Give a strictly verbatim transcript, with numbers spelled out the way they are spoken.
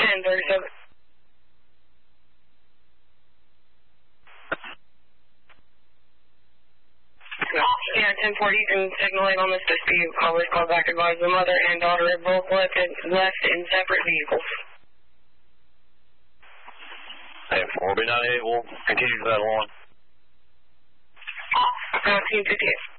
ten thirty-seven. Yeah, ten forty, you can signal eight on this dispute. Always call back, advise the mother and daughter have both left, left in separate vehicles. And four B ninety-eight will continue to that line. nineteen fifty-eight.